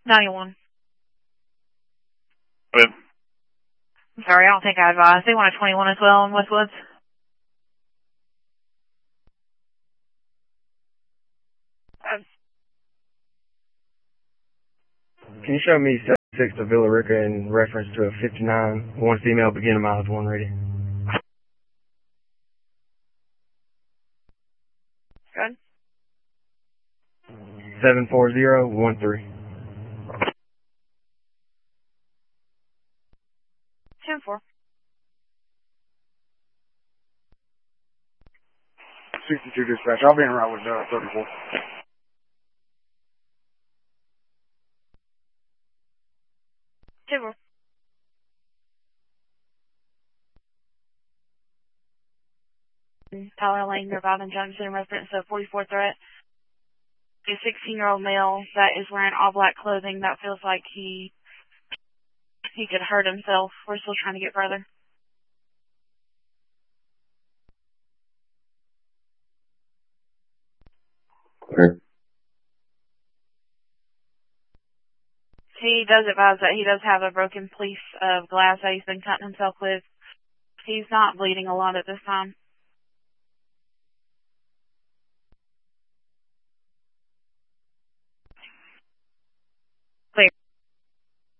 91. Yep. I'm sorry, I don't think I advised. They wanted 21 as well in Westwoods. Can you show me 76 to Villa Rica in reference to a 59, one female, beginning miles, one rating? Good. 74013. 10-4. 62 dispatch. I'll be en route with 34. Tyler Lane, Irvine Junction, in reference to a 44 threat. A 16-year-old male that is wearing all black clothing that feels like he could hurt himself. We're still trying to get further. Okay. He does advise that he does have a broken piece of glass that he's been cutting himself with. He's not bleeding a lot at this time.